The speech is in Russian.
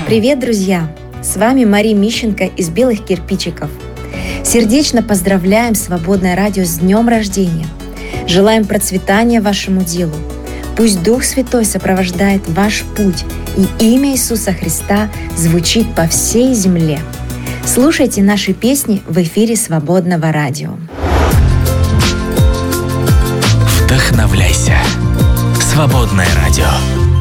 Привет, друзья! С вами Мария Мищенко из «Белых кирпичиков». Сердечно поздравляем Свободное радио с днем рождения. Желаем процветания вашему делу. Пусть Дух Святой сопровождает ваш путь, и имя Иисуса Христа звучит по всей земле. Слушайте наши песни в эфире Свободного радио. Вдохновляйся. Свободное радио.